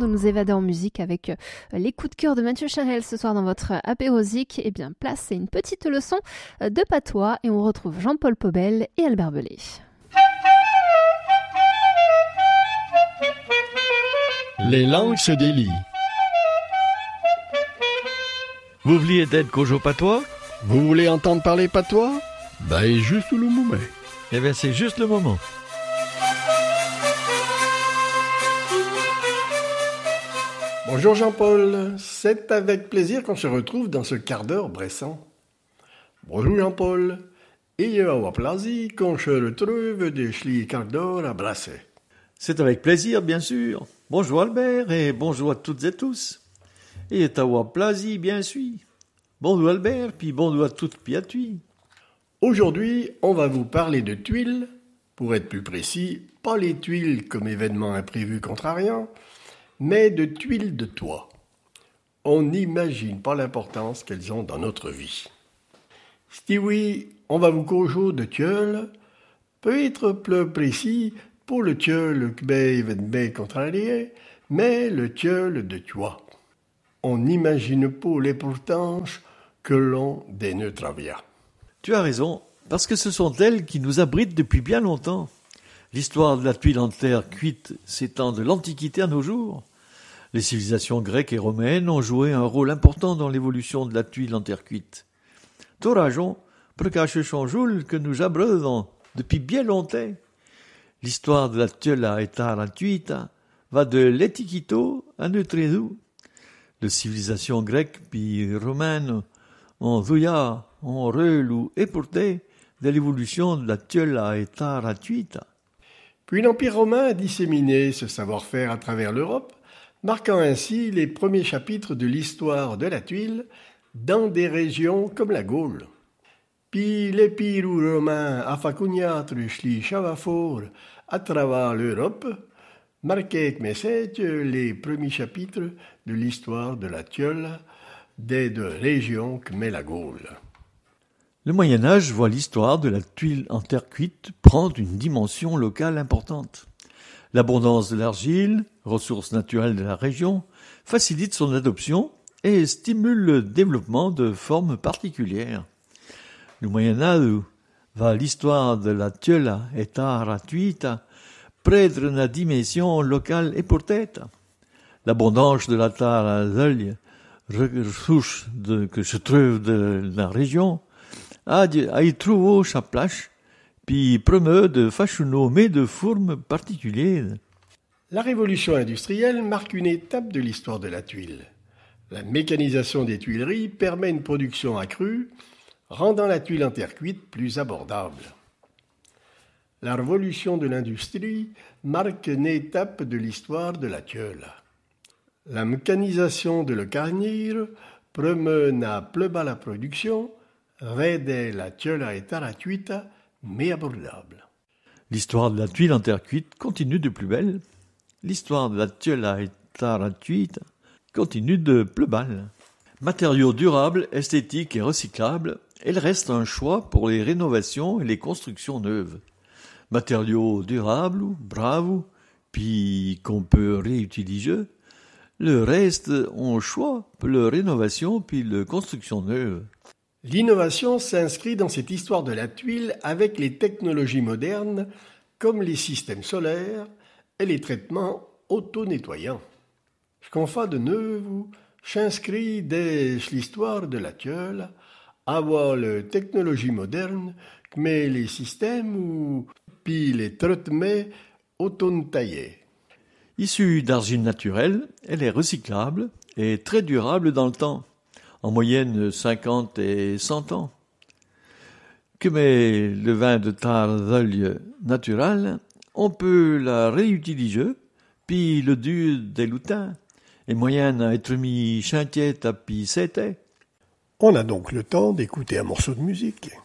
de nous évader en musique avec les coups de cœur de Mathieu Charel ce soir dans votre apérosique. Eh bien, place, c'est une petite leçon de patois et on retrouve Jean-Paul Pobel et Albert Bellet. Les langues se délient. Vous vouliez d'être Cojo Patois? Vous voulez entendre parler patois? Ben, juste le moment. Eh bien, c'est juste le moment. Bonjour Jean-Paul, c'est avec plaisir qu'on se retrouve dans ce quart d'heure bressant. Bonjour Jean-Paul, et à plaisir qu'on se retrouve de ce quart d'heure à brasser. C'est avec plaisir, bien sûr. Bonjour Albert et bonjour à toutes et tous. Et à plaisir, bien sûr. Bonjour Albert, puis bonjour à toutes puis à tuy. Aujourd'hui, on va vous parler de tuiles, pour être plus précis, pas les tuiles comme événement imprévu contrariant, mais de tuiles de toit. On n'imagine pas l'importance qu'elles ont dans notre vie. Si oui, on va vous causer de tieul, peut être plus précis pour le tieul qui est bien contrarié, mais le tieul de toit. On n'imagine pas l'importance que l'on de notre vie. Tu as raison, parce que ce sont elles qui nous abritent depuis bien longtemps. L'histoire de la tuile en terre cuite s'étend de l'Antiquité à nos jours. Les civilisations grecques et romaines ont joué un rôle important dans l'évolution de la tuile en terre cuite. Tu as raison, pour cacher son joule que nous abreuvons depuis bien longtemps. L'histoire de la tuile à état à tuite va de l'Etiquito à notre jour. Les civilisations grecques puis romaines ont joué, ont relou et porté de l'évolution de la tuile à état à tuite. Puis l'Empire romain a disséminé ce savoir-faire à travers l'Europe, marquant ainsi les premiers chapitres de l'histoire de la tuile dans des régions comme la Gaule. Puis l'Empire romain a facugnato les chavafor à travers l'Europe, marquait les premiers chapitres de l'histoire de la tuile des deux régions que met la Gaule. Le Moyen-Âge voit l'histoire de la tuile en terre cuite prendre une dimension locale importante. L'abondance de l'argile, ressource naturelle de la région, facilite son adoption et stimule le développement de formes particulières. Le Moyen-Âge va l'histoire de la tuile et terre cuite prendre une dimension locale importante. L'abondance de la terre d'œil, ressource que se trouve de la région, a y trouvé sa place, puis promeut de façonner de formes particulières. La révolution industrielle marque une étape de l'histoire de la tuile. La mécanisation des tuileries permet une production accrue, rendant la tuile en terre cuite plus abordable. La révolution de l'industrie marque une étape de l'histoire de la tuile. La mécanisation de le carnir promeut à plus bas la production, rendant la tuile à état cuite mais abordable. L'histoire de la tuile en terre cuite continue de plus belle. L'histoire de la tuile à état cuite continue de plus belle. Matériaux durables, esthétiques et recyclables, elle reste un choix pour les rénovations et les constructions neuves. Matériaux durables, braves, puis qu'on peut réutiliser. Le reste, on choix pour la rénovation puis la construction neuve. L'innovation s'inscrit dans cette histoire de la tuile avec les technologies modernes comme les systèmes solaires et les traitements auto-nettoyants. Ce qu'on fait de neuf s'inscrit dans l'histoire de la tuile, avoir les technologies modernes, mais les systèmes puis les traitements auto-taillés. Issue d'argile naturelle, elle est recyclable et très durable dans le temps, en moyenne 50 et 100 ans. Comme le vin de terre d'œil naturel, on peut la réutiliser, puis le dur des lutins, et moyenne à être mis chantier tapis c'était. On a donc le temps d'écouter un morceau de musique.